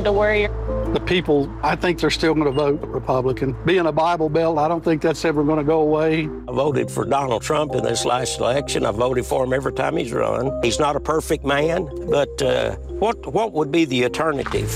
to worry. The people, I think they're still going to vote Republican. Being a Bible Belt, I don't think that's ever going to go away. I voted for Donald Trump in this last election. I voted for him every time he's run. He's not a perfect man, but what would be the alternative?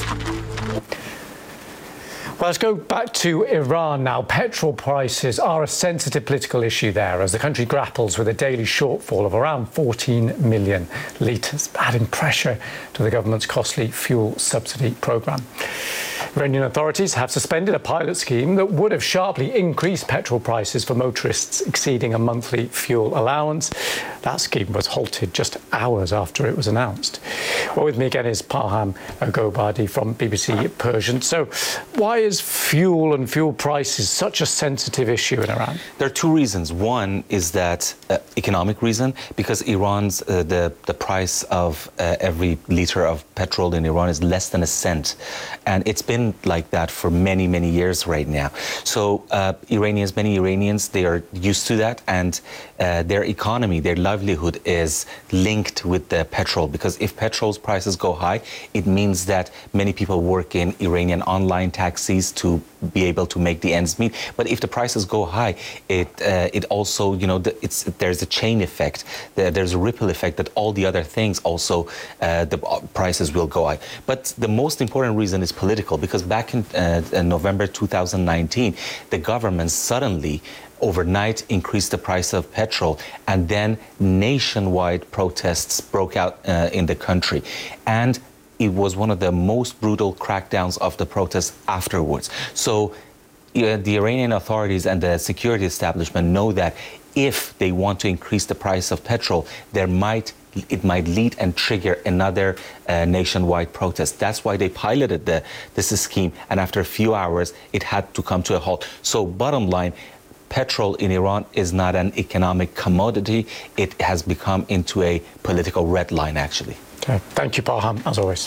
Well, let's go back to Iran now. Petrol prices are a sensitive political issue there as the country grapples with a daily shortfall of around 14 million litres, adding pressure to the government's costly fuel subsidy programme. Iranian authorities have suspended a pilot scheme that would have sharply increased petrol prices for motorists exceeding a monthly fuel allowance. That scheme was halted just hours after it was announced. Well, with me again is Parham Gobadi from BBC Persian. So why is fuel and fuel prices such a sensitive issue in Iran? There are two reasons. One is that economic reason, because Iran's the price of every liter of petrol in Iran is less than a cent, and it's been like that for many, many years right now. So many Iranians, they are used to that, and their economy, their livelihood is linked with the petrol, because if petrol's prices go high, it means that many people work in Iranian online taxis to be able to make the ends meet. But if the prices go high, it also, there's a chain effect. There's a ripple effect that all the other things also, the prices will go high. But the most important reason is political, because back in November 2019, the government suddenly overnight increased the price of petrol, and then nationwide protests broke out in the country. And it was one of the most brutal crackdowns of the protests afterwards. So the Iranian authorities and the security establishment know that if they want to increase the price of petrol, it might lead and trigger another nationwide protest. That's why they piloted this scheme, and after a few hours, it had to come to a halt. So bottom line, petrol in Iran is not an economic commodity. It has become into a political red line, actually. Okay. Thank you, Parham, as always.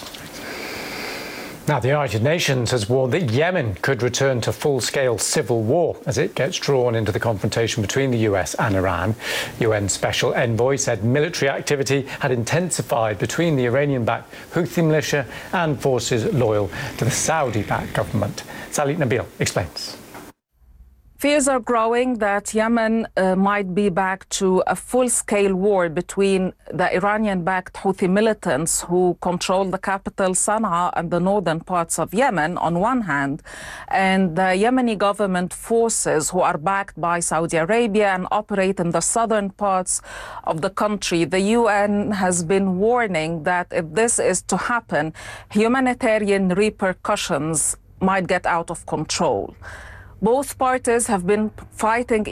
Now, the United Nations has warned that Yemen could return to full-scale civil war as it gets drawn into the confrontation between the US and Iran. UN Special Envoy said military activity had intensified between the Iranian-backed Houthi militia and forces loyal to the Saudi-backed government. Salit Nabil explains. Fears are growing that Yemen might be back to a full-scale war between the Iranian-backed Houthi militants who control the capital Sana'a and the northern parts of Yemen on one hand, and the Yemeni government forces who are backed by Saudi Arabia and operate in the southern parts of the country. The UN has been warning that if this is to happen, humanitarian repercussions might get out of control. Both parties have been fighting